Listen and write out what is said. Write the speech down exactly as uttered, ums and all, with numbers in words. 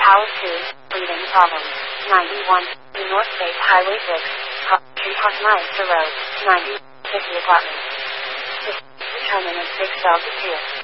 House two, breathing problems. ninety-one, New North State Highway six, Tree Park Meister Road, ninety, fifty apartments. Determinant six Delta two.